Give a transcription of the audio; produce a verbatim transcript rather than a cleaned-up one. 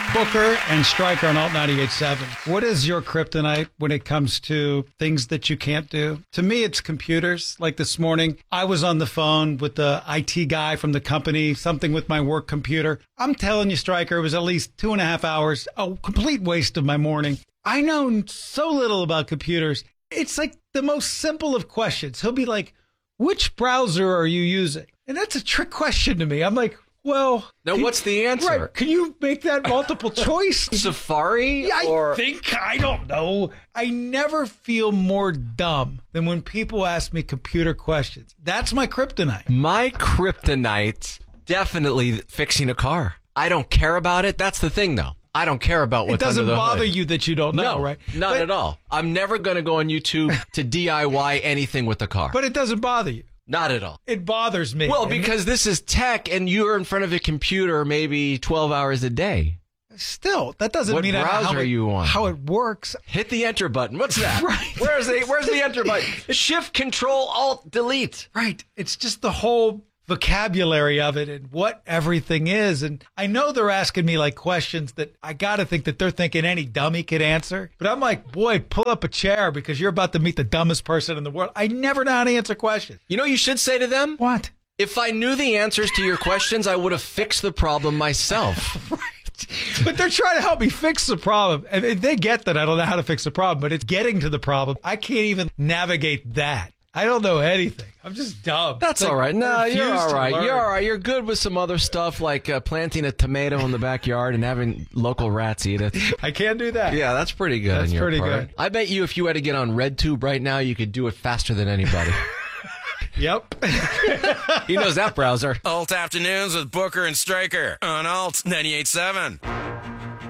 Booker and Stryker on Alt ninety-eight point seven. What is your kryptonite when it comes to things that you can't do? To me, it's computers. Like this morning, I was on the phone with the I T guy from the company, something with my work computer. I'm telling you, Stryker, it was at least two and a half hours, a complete waste of my morning. I know so little about computers. It's like the most simple of questions. He'll be like, which browser are you using? And that's a trick question to me. I'm like, well, now what's the answer? Right, can you make that multiple choice? Safari? Yeah, I or... think, I don't know. I never feel more dumb than when people ask me computer questions. That's my kryptonite. My kryptonite, definitely fixing a car. I don't care about it. That's the thing, though. I don't care about what's under the hood. It doesn't bother you that you don't know, no, right? Not but, at all. I'm never going to go on YouTube to D I Y anything with the car. But it doesn't bother you. Not at all. It bothers me. Well, because this is tech and you're in front of a computer maybe twelve hours a day. Still, that doesn't what mean browser how it, are you on? How it works. Hit the enter button. What's that? Right. Where's the Where's the enter button? Shift, Control, Alt, Delete. Right. It's just the whole vocabulary of it and what everything is. And I know they're asking me like questions that I got to think that they're thinking any dummy could answer. But I'm like, boy, pull up a chair because you're about to meet the dumbest person in the world. I never know how to answer questions. You know what you should say to them? What? If I knew the answers to your questions, I would have fixed the problem myself. Right. But they're trying to help me fix the problem. And they get that I don't know how to fix the problem, but it's getting to the problem. I can't even navigate that. I don't know anything. I'm just dumb. That's like, all right. No, you're all right. Learn. You're all right. You're good with some other stuff like uh, planting a tomato in the backyard and having local rats eat it. I can't do that. Yeah, that's pretty good. That's on your pretty part. good. I bet you if you had to get on RedTube right now, you could do it faster than anybody. Yep. He knows that browser. Alt Afternoons with Booker and Stryker on Alt ninety-eight point seven.